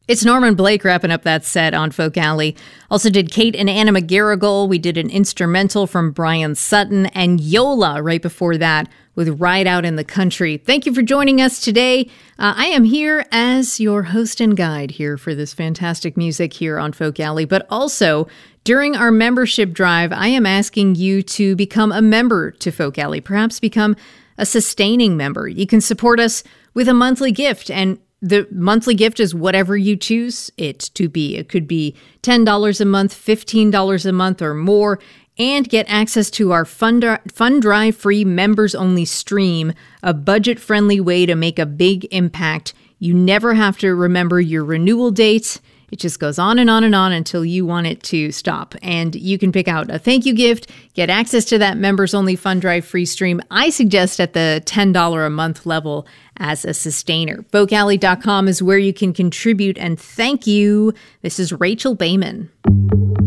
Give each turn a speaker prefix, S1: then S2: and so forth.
S1: It's Norman Blake wrapping up that set on Folk Alley. Also did Kate and Anna McGarrigle. We did an instrumental from Brian Sutton, and Yola right before that with Ride Out in the Country. Thank you for joining us today. I am here as your host and guide here for this fantastic music here on Folk Alley, but also during our membership drive, I am asking you to become a member to Folk Alley, perhaps become a sustaining member. You can support us with a monthly gift, and the monthly gift is whatever you choose it to be. It could be $10 a month, $15 a month, or more, and get access to our Fund Drive free members-only stream, a budget-friendly way to make a big impact. You never have to remember your renewal date. It just goes on and on and on until you want it to stop. And you can pick out a thank you gift, get access to that members-only Fund Drive free stream. I suggest at the $10 a month level as a sustainer. FolkAlley.com is where you can contribute, and thank you. This is Rachel Bayman.